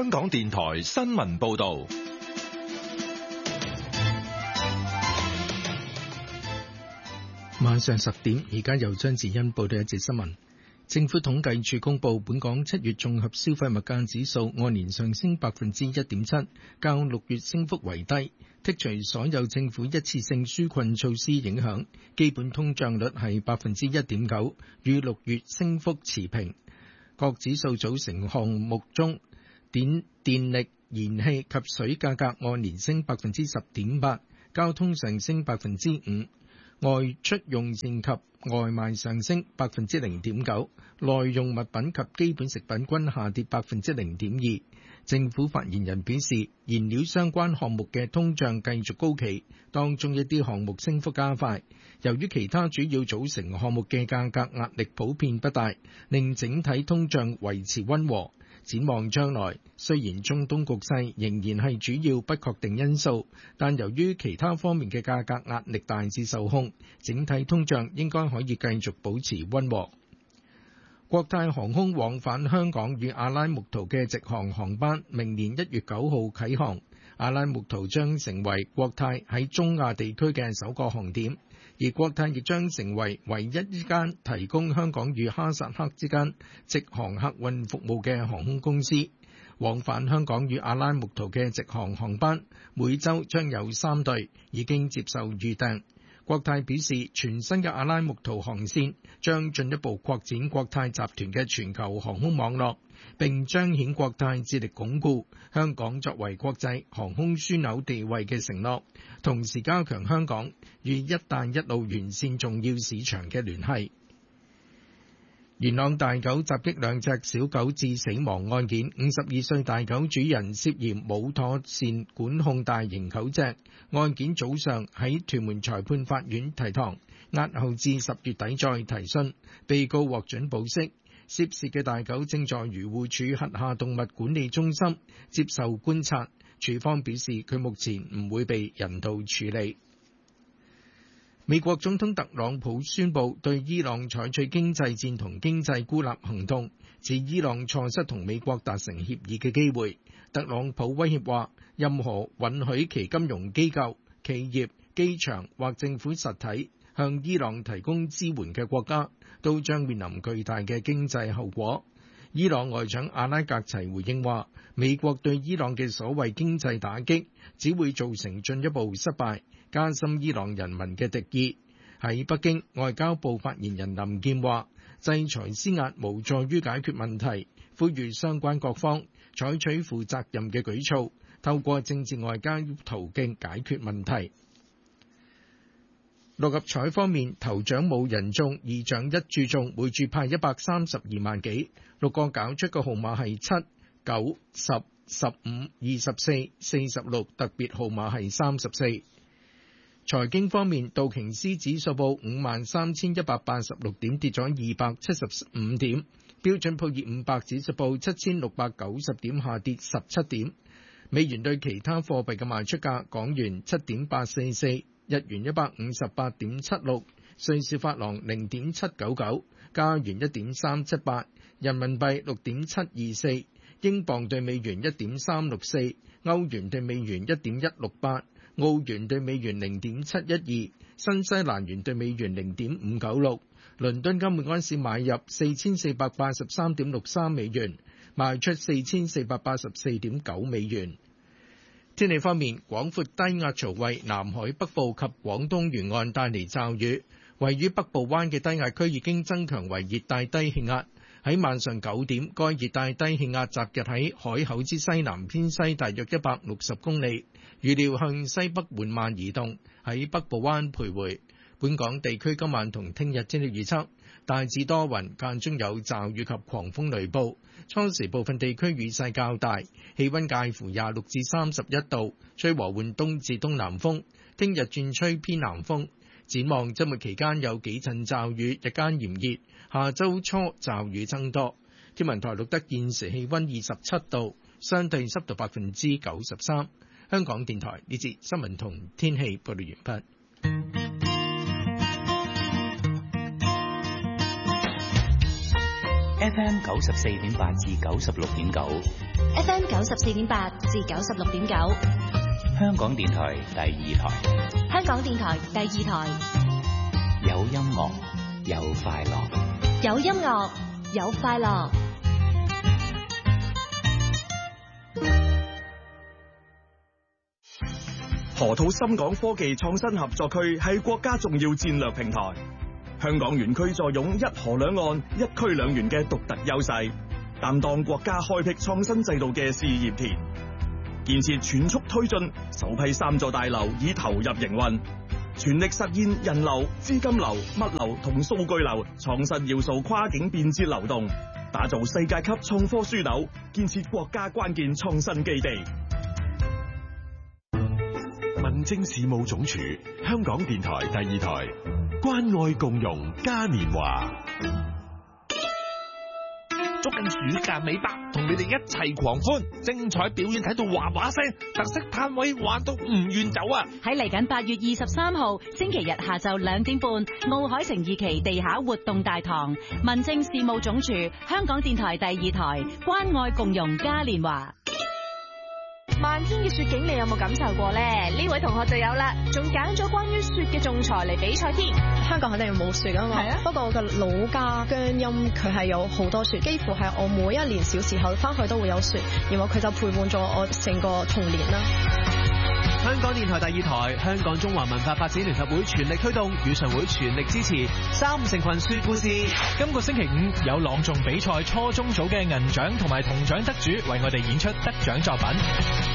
香港電台新聞報道。 晚上10點，而家由張智欣報道一節新聞。政府統計處公布，本港7月綜合消費物價指數按年上升1.7%，較6月升幅為低。剔除所有政府一次性紓困措施影響，基本通脹率係1.9%，與6月升幅持平。各指數組成項目中，電力、燃氣及水價格按年升10.8%，交通上升5%。外出用膳及外賣上升0.9%，耐用物品及基本食品均下跌0.2%。政府發言人表示，燃料相關項目嘅通脹繼續高企，當中一啲項目升幅加快。由於其他主要組成項目嘅價格壓力普遍不大，令整體通脹維持溫和。展望將來，雖然中東局勢仍然係主要不確定因素，但由於其他方面嘅價格壓力大致受控，整體通脹應該可以繼續保持溫和。國泰航空往返香港與阿拉木圖嘅直航航班，明年1月9號啟航。阿拉木圖將成為國泰喺中亞地區嘅首個航點，而國泰亦將成為唯一一間提供香港與哈薩克之間直航客運服務嘅航空公司。往返香港與阿拉木圖嘅直航航班，每週將有3對，已經接受預訂。國泰表示，全新嘅阿拉木圖航線將進一步擴展國泰集團嘅全球航空網絡，並彰顯國泰致力鞏固香港作為國際航空樞紐地位嘅承諾，同時加強香港與一帶一路沿線重要市場嘅聯繫。元朗大狗襲擊2隻小狗致死亡案件，52歲大狗主人涉嫌冇妥善管控大型狗隻，案件早上喺屯門裁判法院提堂，押後至10月底再提訊，被告獲准保釋。涉事嘅大狗正在漁護署轄下動物管理中心接受觀察，署方表示佢目前唔會被人道處理。美國總統特朗普宣布對伊朗採取經濟戰同經濟孤立行動，指伊朗錯失同美國達成協議嘅機會。特朗普威脅話，任何允許其金融機構、企業、機場或政府實體向伊朗提供支援嘅國家，都將面臨巨大嘅經濟後果。伊朗外長阿拉格齊回應話，美國對伊朗嘅所謂經濟打擊，只會造成進一步失敗，加深伊朗人民嘅敵意。喺北京，外交部發言人林健話，制裁施壓無助於解決問題，呼籲相關各方採取負責任嘅舉措，透過政治外交途徑解決問題。六合彩方面，頭獎冇人中，二獎一注中，每注派132萬幾。六個攪出嘅號碼係7、9、10、15、24、46，特別號碼係34。財經方面，道瓊斯指數報53,186點，跌咗275點；標準普爾500指數報7,690點，下跌17點。美元對其他貨幣嘅賣出價：港元7.844，日元158.76，瑞士法郎0.799，加元1.378，人民幣6.724，英鎊對美元1.364，歐元對美元1.168。澳元對美元0.712，新西蘭元對美元0.596，倫敦金每安士買入4483.63美元，賣出4484.9美元。天氣方面，廣闊低壓槽為南海北部及廣東沿岸帶嚟驟雨，位於北部灣嘅低壓區已經增強為熱帶低氣壓。喺晚上9點，該熱帶低氣壓集結喺海口之西南偏西大約160公里，預料向西北緩慢移動，喺北部灣徘徊。本港地區今晚同聽日天氣預測，大致多雲，間中有驟雨及狂風雷暴，初時部分地區雨勢較大，氣溫介乎26至31度，吹和緩東至東南風，聽日轉吹偏南風。展望週末期間有幾陣驟雨，日間炎熱，下週初驟雨增多。天文台錄得現時氣溫27度，相對濕度93%。香港電台呢節新聞同天氣報道完畢。 FM 94.8至96.9 FM 94.8至96.9， 香港電台第二台， 香港電台第二台， 有音樂有快樂， 有音樂有快樂。 河套深港科技創新合作區係國家重要戰略平台，香港園區坐擁一河兩岸、一區兩園嘅獨特優勢，擔當國家開闢創新制度嘅試驗田。建設全速推進，首批3座大樓已投入營運，全力實現人流、資金流、物流同數據流創新要素跨境便捷流動，打造世界級創科樞紐，建設國家關鍵創新基地。 民政事務總署，香港電台第二台，關愛共融嘉年華。 捉緊暑假尾巴，同你哋一齊狂歡，精彩表演睇到嘩嘩聲，特色攤位玩到唔願走啊！ 喺嚟緊8月23號星期日下晝2點半，奧海城2期地下活動大堂，民政事務總署、香港電台第二台，關愛共融嘉年華。 漫天嘅雪景，你有冇感受過呢？呢位同學就有啦，仲揀咗關於雪嘅仲裁嚟比賽添。 香港肯定冇雪㗎嘛，係啊。不過我嘅老家姜陰佢係有好多雪，幾乎係我每一年小時候翻去都會有雪，然後佢就陪伴咗我成個童年啦。 香港電台第二台，香港中華文化發展聯合會全力推動，語常會全力支持3成群雪故事。 今個星期5有朗誦比賽初中組嘅銀獎同埋銅獎得主為我哋演出得獎作品。